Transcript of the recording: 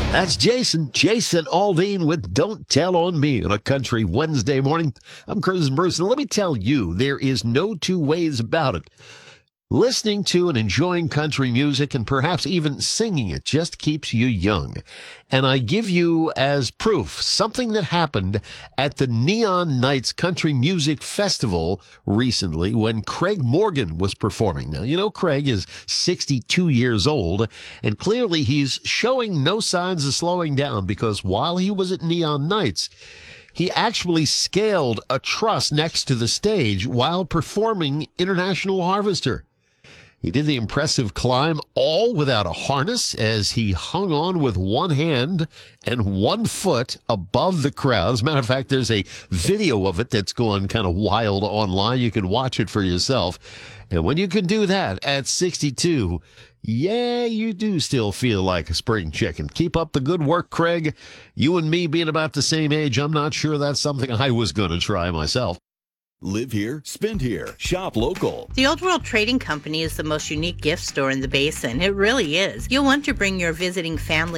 That's Jason Aldean with Don't Tell on Me on a country Wednesday morning. I'm Chris Bruce, and let me tell you, there is no two ways about it. Listening to and enjoying country music and perhaps even singing it just keeps you young. And I give you as proof something that happened at the Neon Nights Country Music Festival recently when Craig Morgan was performing. Now, you know, Craig is 62 years old, and clearly he's showing no signs of slowing down because while he was at Neon Nights, he actually scaled a truss next to the stage while performing International Harvester. He did the impressive climb all without a harness as he hung on with one hand and 1 foot above the crowd. As a matter of fact, there's a video of it that's gone kind of wild online. You can watch it for yourself. And when you can do that at 62, yeah, you do still feel like a spring chicken. Keep up the good work, Craig. You and me being about the same age, I'm not sure that's something I was going to try myself. Live here, spend here, shop local. The Old World Trading Company is the most unique gift store in the basin. It really is. You'll want to bring your visiting family